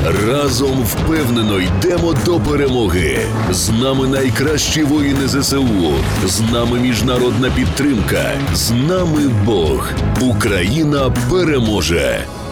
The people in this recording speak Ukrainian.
Разом впевнено йдемо до перемоги. З нами найкращі воїни ЗСУ. З нами міжнародна підтримка. З нами Бог. Україна переможе.